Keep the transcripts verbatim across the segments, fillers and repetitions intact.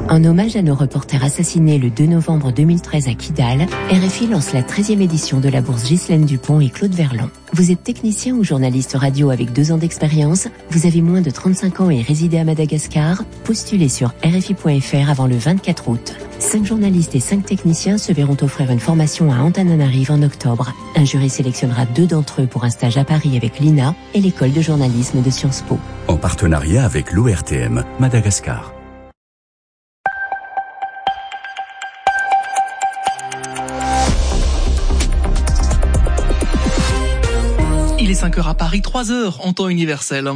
En hommage à nos reporters assassinés le deux novembre deux mille treize à Kidal, R F I lance la treizième édition de la bourse Ghislaine Dupont et Claude Verlon. Vous êtes technicien ou journaliste radio avec deux ans d'expérience, vous avez moins de trente-cinq ans et résidez à Madagascar, postulez sur R F I point F R avant le vingt-quatre août. Cinq journalistes et cinq techniciens se verront offrir une formation à Antananarive en octobre. Un jury sélectionnera deux d'entre eux pour un stage à Paris avec l'I N A et l'école de journalisme de Sciences Po. En partenariat avec l'O R T M, Madagascar. Il est cinq heures à Paris, trois heures en temps universel.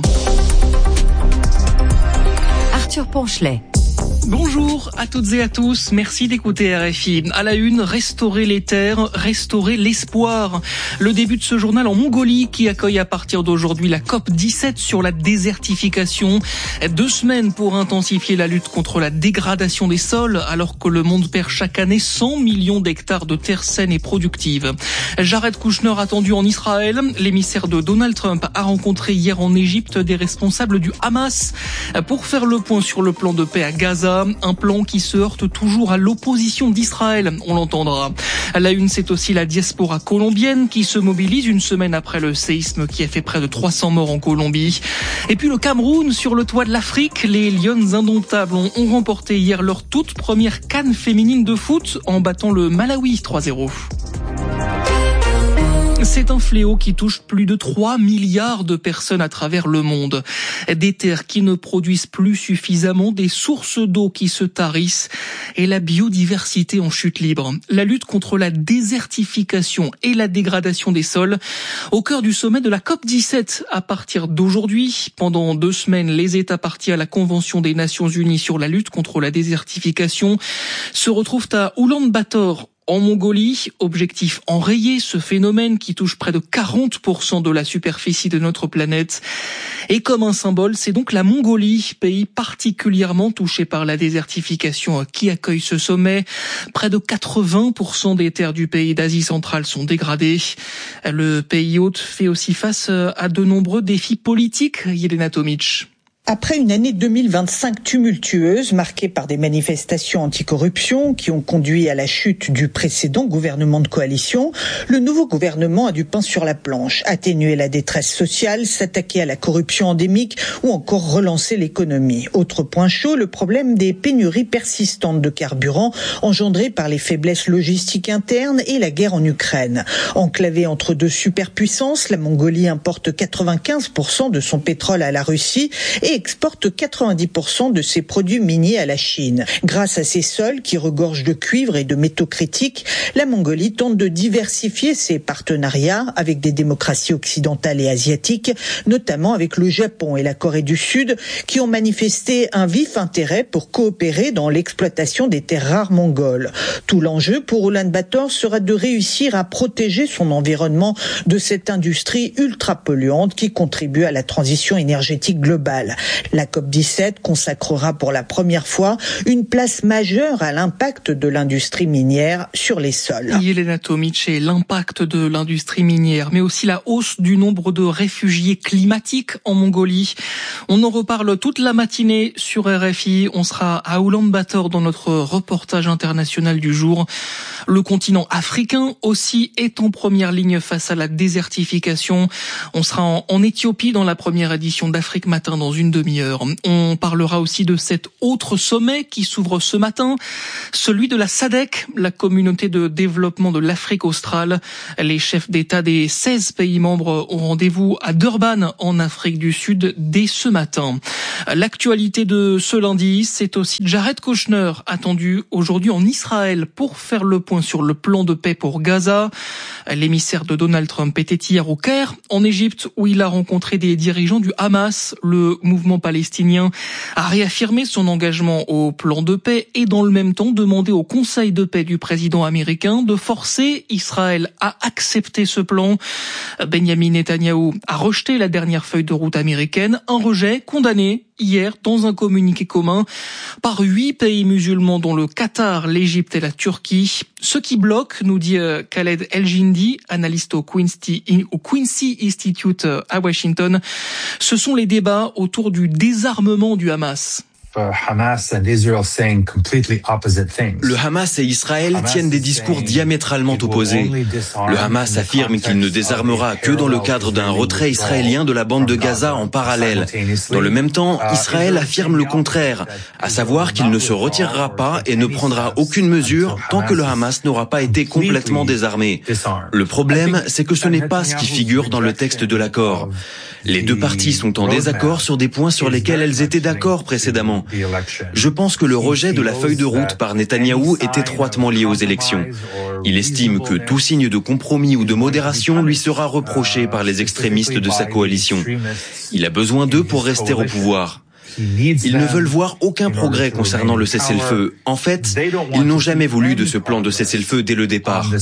Arthur Ponchelet. Bonjour à toutes et à tous, merci d'écouter R F I. À la une, restaurer les terres, restaurer l'espoir. Le début de ce journal en Mongolie qui accueille à partir d'aujourd'hui la C O P dix-sept sur la désertification. Deux semaines pour intensifier la lutte contre la dégradation des sols alors que le monde perd chaque année cent millions d'hectares de terres saines et productives. Jared Kushner attendu en Israël. L'émissaire de Donald Trump a rencontré hier en Égypte des responsables du Hamas pour faire le point sur le plan de paix à Gaza. Un plan qui se heurte toujours à l'opposition d'Israël, on l'entendra. À la une, c'est aussi la diaspora colombienne qui se mobilise une semaine après le séisme qui a fait près de trois cents morts en Colombie. Et puis le Cameroun, sur le toit de l'Afrique, les Lionnes indomptables ont, ont remporté hier leur toute première CAN féminine de foot en battant le Malawi trois zéro. C'est un fléau qui touche plus de trois milliards de personnes à travers le monde. Des terres qui ne produisent plus suffisamment, des sources d'eau qui se tarissent et la biodiversité en chute libre. La lutte contre la désertification et la dégradation des sols au cœur du sommet de la C O P dix-sept à partir d'aujourd'hui. Pendant deux semaines, les États partis à la Convention des Nations Unies sur la lutte contre la désertification se retrouvent à Oulan-Bator, en Mongolie. Objectif enrayer ce phénomène qui touche près de quarante pour cent de la superficie de notre planète. Et comme un symbole, c'est donc la Mongolie, pays particulièrement touché par la désertification, qui accueille ce sommet. Près de quatre-vingts pour cent des terres du pays d'Asie centrale sont dégradées. Le pays hôte fait aussi face à de nombreux défis politiques. Yelena Tomic. Après une année deux mille vingt-cinq tumultueuse, marquée par des manifestations anticorruption qui ont conduit à la chute du précédent gouvernement de coalition, le nouveau gouvernement a du pain sur la planche, atténuer la détresse sociale, s'attaquer à la corruption endémique ou encore relancer l'économie. Autre point chaud, le problème des pénuries persistantes de carburant engendrées par les faiblesses logistiques internes et la guerre en Ukraine. Enclavée entre deux superpuissances, la Mongolie importe quatre-vingt-quinze pour cent de son pétrole à la Russie et exporte quatre-vingt-dix pour cent de ses produits miniers à la Chine. Grâce à ces sols qui regorgent de cuivre et de métaux critiques, la Mongolie tente de diversifier ses partenariats avec des démocraties occidentales et asiatiques, notamment avec le Japon et la Corée du Sud, qui ont manifesté un vif intérêt pour coopérer dans l'exploitation des terres rares mongoles. Tout l'enjeu pour Oulan-Bator sera de réussir à protéger son environnement de cette industrie ultra polluante qui contribue à la transition énergétique globale. La C O P dix-sept consacrera pour la première fois une place majeure à l'impact de l'industrie minière sur les sols. Yelena Tomic et l'impact de l'industrie minière, mais aussi la hausse du nombre de réfugiés climatiques en Mongolie. On en reparle toute la matinée sur R F I. On sera à Oulan-Bator dans notre reportage international du jour. Le continent africain aussi est en première ligne face à la désertification. On sera en, en Éthiopie dans la première édition d'Afrique Matin dans une demi-heure. On parlera aussi de cet autre sommet qui s'ouvre ce matin, celui de la S A D C, la communauté de développement de l'Afrique australe. Les chefs d'État des seize pays membres ont rendez-vous à Durban en Afrique du Sud dès ce matin. L'actualité de ce lundi, c'est aussi Jared Kushner attendu aujourd'hui en Israël pour faire le point sur le plan de paix pour Gaza. L'émissaire de Donald Trump était hier au Caire, en Égypte, où il a rencontré des dirigeants du Hamas. Le mouvement palestinien a réaffirmé son engagement au plan de paix et dans le même temps demandé au Conseil de paix du président américain de forcer Israël à accepter ce plan. Benjamin Netanyahou a rejeté la dernière feuille de route américaine, un rejet condamné hier dans un communiqué commun par huit pays musulmans dont le Qatar, l'Égypte et la Turquie. Ce qui bloque, nous dit Khaled El-Jindi, analyste au Quincy, au Quincy Institute à Washington, ce sont les débats autour du désarmement du Hamas. Le Hamas et Israël tiennent des discours diamétralement opposés. Le Hamas affirme qu'il ne désarmera que dans le cadre d'un retrait israélien de la bande de Gaza en parallèle. Dans le même temps, Israël affirme le contraire, à savoir qu'il ne se retirera pas et ne prendra aucune mesure tant que le Hamas n'aura pas été complètement désarmé. Le problème, c'est que ce n'est pas ce qui figure dans le texte de l'accord. Les deux parties sont en désaccord sur des points sur lesquels elles étaient d'accord précédemment. Je pense que le rejet de la feuille de route par Netanyahou est étroitement lié aux élections. Il estime que tout signe de compromis ou de modération lui sera reproché par les extrémistes de sa coalition. Il a besoin d'eux pour rester au pouvoir. Ils ne veulent voir aucun progrès concernant le cessez-le-feu. En fait, ils n'ont jamais voulu de ce plan de cessez-le-feu dès le départ.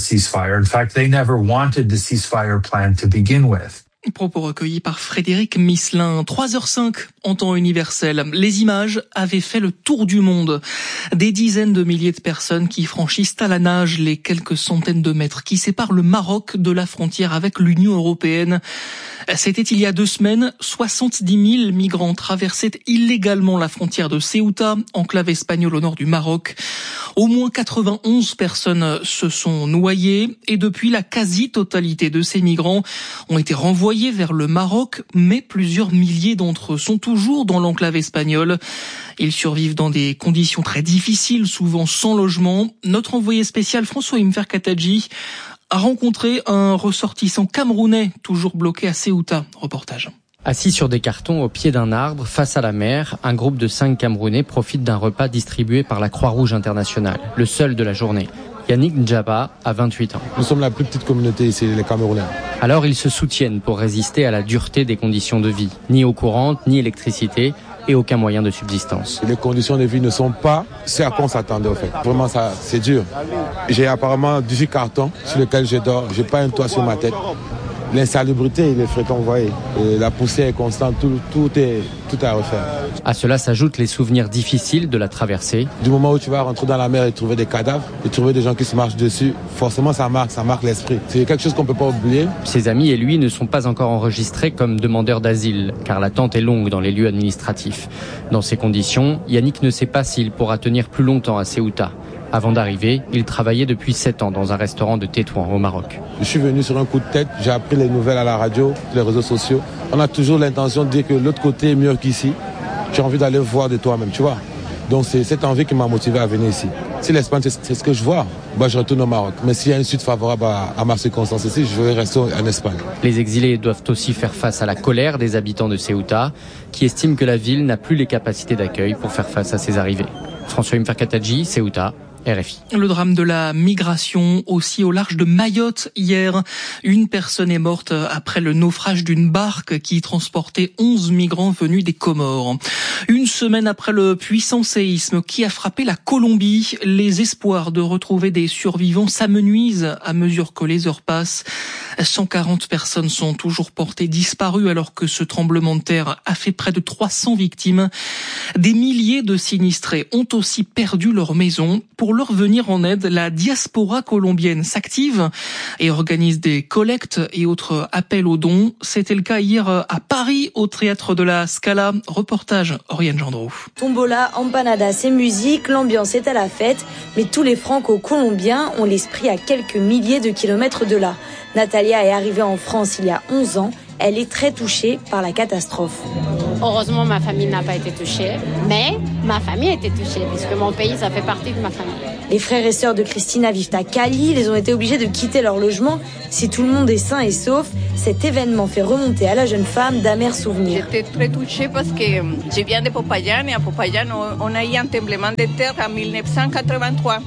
Propos recueillis par Frédéric Misselin. trois heures cinq en temps universel. Les images avaient fait le tour du monde. Des dizaines de milliers de personnes qui franchissent à la nage les quelques centaines de mètres qui séparent le Maroc de la frontière avec l'Union européenne. C'était il y a deux semaines. soixante-dix mille migrants traversaient illégalement la frontière de Ceuta, enclave espagnole au nord du Maroc. Au moins quatre-vingt-onze personnes se sont noyées et depuis la quasi-totalité de ces migrants ont été renvoyés vers le Maroc, mais plusieurs milliers d'entre eux sont toujours dans l'enclave espagnole. Ils survivent dans des conditions très difficiles, souvent sans logement. Notre envoyé spécial François Imfer-Katadji a rencontré un ressortissant camerounais toujours bloqué à Ceuta. Reportage. Assis sur des cartons au pied d'un arbre, face à la mer, un groupe de cinq Camerounais profite d'un repas distribué par la Croix-Rouge internationale, le seul de la journée. Yannick Ndjaba a vingt-huit ans. Nous sommes la plus petite communauté ici, les Camerounais. Alors ils se soutiennent pour résister à la dureté des conditions de vie. Ni eau courante, ni électricité et aucun moyen de subsistance. Les conditions de vie ne sont pas ce à quoi on s'attendait au fait. Vraiment, ça, c'est dur. J'ai apparemment dix-huit cartons sur lesquels je dors. J'ai pas un toit sur ma tête. L'insalubrité, les fréquents, vous voyez, et la poussière est constante, tout, tout est tout à refaire. À cela s'ajoutent les souvenirs difficiles de la traversée. Du moment où tu vas rentrer dans la mer et trouver des cadavres, et trouver des gens qui se marchent dessus, forcément ça marque, ça marque l'esprit. C'est quelque chose qu'on peut pas oublier. Ses amis et lui ne sont pas encore enregistrés comme demandeurs d'asile, car l'attente est longue dans les lieux administratifs. Dans ces conditions, Yannick ne sait pas s'il pourra tenir plus longtemps à Ceuta. Avant d'arriver, il travaillait depuis sept ans dans un restaurant de Tétouan au Maroc. Je suis venu sur un coup de tête, j'ai appris les nouvelles à la radio, sur les réseaux sociaux. On a toujours l'intention de dire que l'autre côté est mieux qu'ici. J'ai envie d'aller voir de toi-même, tu vois. Donc c'est cette envie qui m'a motivé à venir ici. Si l'Espagne, c'est ce que je vois, bah, je retourne au Maroc. Mais s'il y a une suite favorable à, à ma circonstance ici, je vais rester en Espagne. Les exilés doivent aussi faire face à la colère des habitants de Ceuta, qui estiment que la ville n'a plus les capacités d'accueil pour faire face à ces arrivées. François Imfer-Katadji, Ceuta. R F I. Le drame de la migration aussi au large de Mayotte hier. Une personne est morte après le naufrage d'une barque qui transportait onze migrants venus des Comores. Une semaine après le puissant séisme qui a frappé la Colombie, les espoirs de retrouver des survivants s'amenuisent à mesure que les heures passent. cent quarante personnes sont toujours portées disparues alors que ce tremblement de terre a fait près de trois cents victimes. Des milliers de sinistrés ont aussi perdu leur maison. Pour leur venir en aide, la diaspora colombienne s'active et organise des collectes et autres appels aux dons. C'était le cas hier à Paris, au théâtre de la Scala. Reportage Oriane Gendreau. Tombola, empanadas et musique, l'ambiance est à la fête, mais tous les franco-colombiens ont l'esprit à quelques milliers de kilomètres de là. Natalia est arrivée en France il y a onze ans. Elle est très touchée par la catastrophe. Heureusement, ma famille n'a pas été touchée, mais ma famille a été touchée, puisque mon pays, ça fait partie de ma famille. Les frères et sœurs de Christina vivent à Cali. Ils ont été obligés de quitter leur logement. Si tout le monde est sain et sauf, cet événement fait remonter à la jeune femme d'amers souvenirs. J'étais très touchée parce que je viens de Popayán et à Popayán, on a eu un tremblement de terre en dix-neuf cent quatre-vingt-trois.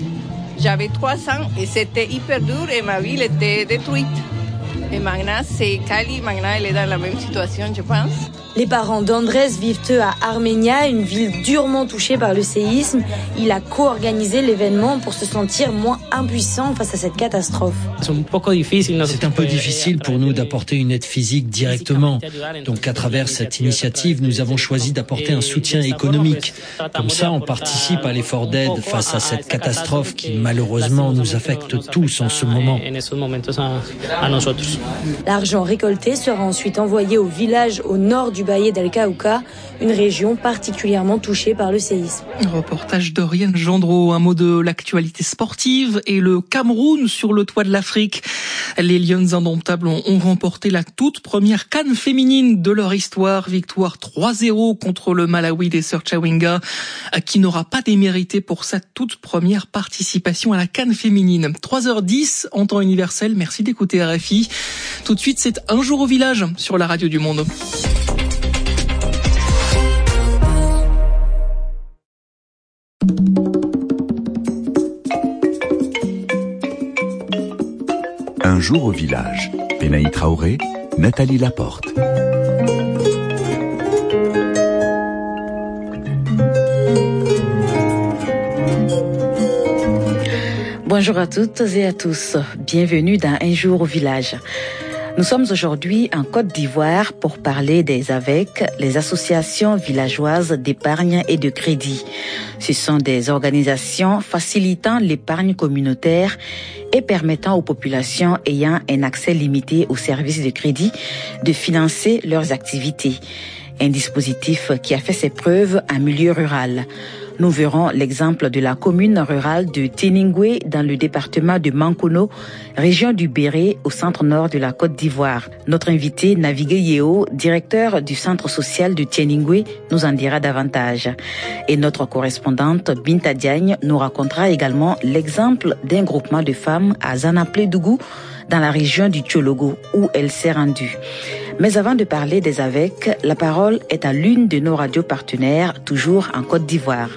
J'avais trois ans et c'était hyper dur et ma ville était détruite. Et maintenant, c'est Cali, maintenant elle est dans la même situation, je pense. Les parents d'Andrés vivent eux à Armenia, une ville durement touchée par le séisme. Il a co-organisé l'événement pour se sentir moins impuissant face à cette catastrophe. C'est un peu difficile pour nous d'apporter une aide physique directement. Donc à travers cette initiative, nous avons choisi d'apporter un soutien économique. Comme ça, on participe à l'effort d'aide face à cette catastrophe qui malheureusement nous affecte tous en ce moment. L'argent récolté sera ensuite envoyé au village au nord du Valle del Cauca, une région particulièrement touchée par le séisme. Reportage d'Oriane Gendreau. Un mot de l'actualité sportive et le Cameroun sur le toit de l'Afrique. Les Lions indomptables ont, ont remporté la toute première CAN féminine de leur histoire. Victoire trois zéro contre le Malawi des Sœurs Chawinga, qui n'aura pas démérité pour sa toute première participation à la CAN féminine. trois heures dix en temps universel. Merci d'écouter R F I. Tout de suite, c'est Un jour au village sur la radio du Monde. Un jour au village. Benaï Traoré, Nathalie Laporte. Bonjour à toutes et à tous. Bienvenue dans Un jour au village. Nous sommes aujourd'hui en Côte d'Ivoire pour parler des A V E C, les associations villageoises d'épargne et de crédit. Ce sont des organisations facilitant l'épargne communautaire et permettant aux populations ayant un accès limité aux services de crédit de financer leurs activités. Un dispositif qui a fait ses preuves en milieu rural. Nous verrons l'exemple de la commune rurale de Téningoué dans le département de Mankono, région du Béré, au centre-nord de la Côte d'Ivoire. Notre invité, Navigué Yeo, directeur du centre social de Téningoué, nous en dira davantage. Et notre correspondante, Binta Diagne, nous racontera également l'exemple d'un groupement de femmes à Zanaplé-Dougou, dans la région du Tchologo, où elle s'est rendue. Mais avant de parler des A V E C, la parole est à l'une de nos radios partenaires, toujours en Côte d'Ivoire.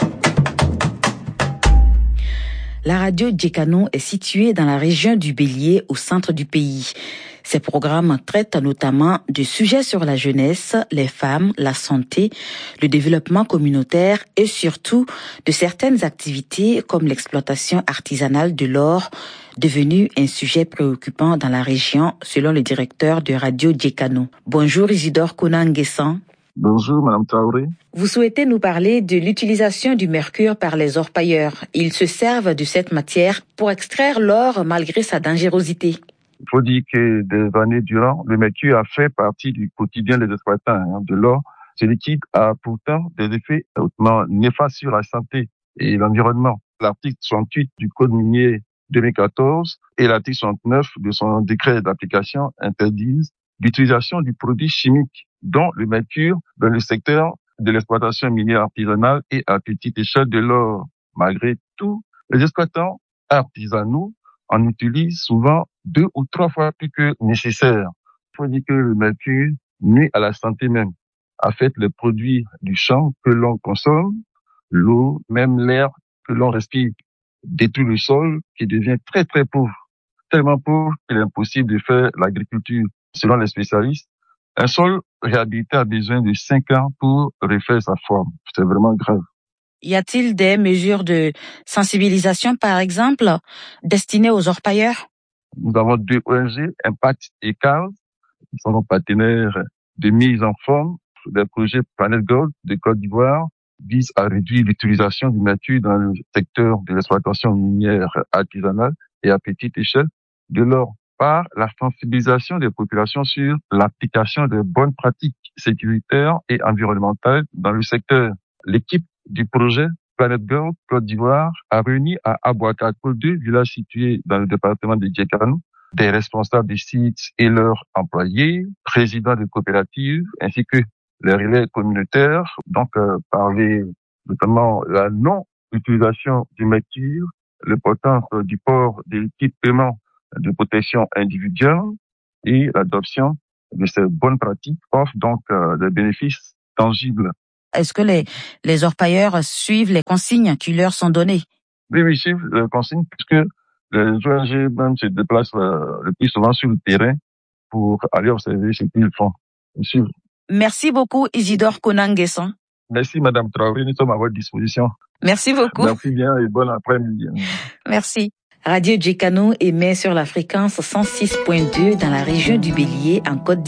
La radio Djekano est située dans la région du Bélier, au centre du pays. Ces programmes traitent notamment de sujets sur la jeunesse, les femmes, la santé, le développement communautaire et surtout de certaines activités comme l'exploitation artisanale de l'or, devenu un sujet préoccupant dans la région, selon le directeur de Radio Djekano. Bonjour Isidore Konan-Nguessan. Bonjour Madame Traoré. Vous souhaitez nous parler de l'utilisation du mercure par les orpailleurs. Ils se servent de cette matière pour extraire l'or malgré sa dangerosité. Il faut dire que des années durant, le mercure a fait partie du quotidien des exploitants hein, de l'or. Ce liquide a pourtant des effets hautement néfastes sur la santé et l'environnement. L'article soixante-huit du Code minier deux mille quatorze et l'article soixante-neuf de son décret d'application interdisent l'utilisation du produit chimique, dont le mercure, dans le secteur de l'exploitation minière artisanale et à petite échelle de l'or. Malgré tout, les exploitants artisanaux en utilisent souvent deux ou trois fois plus que nécessaire. Il faut dire que le mercure nuit à la santé même, affecte les produits du champ que l'on consomme, l'eau, même l'air que l'on respire, détruit le sol qui devient très très pauvre, tellement pauvre qu'il est impossible de faire l'agriculture. Selon les spécialistes, un sol réhabilité a besoin de cinq ans pour refaire sa forme. C'est vraiment grave. Y a-t-il des mesures de sensibilisation, par exemple, destinées aux orpailleurs? Nous avons deux O N G, Impact et C A R S, qui sont nos partenaires de mise en forme. Des projets Planète Gold de Côte d'Ivoire visent à réduire l'utilisation du mercure dans le secteur de l'exploitation minière artisanale et à petite échelle de l'or par la sensibilisation des populations sur l'application des bonnes pratiques sécuritaires et environnementales dans le secteur. L'équipe du projet Planète Gold Côte d'Ivoire a réuni à Abouakako, deux villages situés dans le département de Djekano, des responsables des sites et leurs employés, présidents de coopératives, ainsi que les relais communautaires, donc euh, parler notamment de la non-utilisation du mercure, l'importance euh, du port de l'équipement de protection individuelle et l'adoption de ces bonnes pratiques offre donc euh, des bénéfices tangibles. Est-ce que les, les orpailleurs suivent les consignes qui leur sont données? Oui, oui, ils suivent les consignes puisque les O N G même se déplacent euh, le plus souvent sur le terrain pour aller observer ce qu'ils font. Ils suivent. Merci beaucoup Isidore Konan-Nguessan. Merci Madame Traoré, nous sommes à votre disposition. Merci beaucoup. Merci bien et bon après-midi. Merci. Radio Djekano émet sur la fréquence cent six point deux dans la région du Bélier en Côte d'Ivoire.